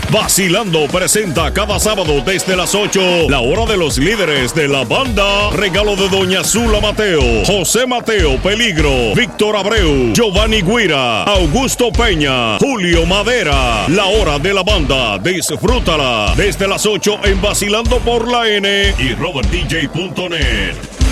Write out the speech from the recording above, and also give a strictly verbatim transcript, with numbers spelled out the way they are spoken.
Vacilando presenta cada sábado desde las ocho, la hora de los líderes de la banda. Regalo de Doña Zula Mateo, José Mateo Peligro, Víctor Abreu, Giovanni Guira, Augusto Peña, Julio Madera. La hora de la banda, disfrútala desde las ocho en Vacilando por la N y robert d j punto net.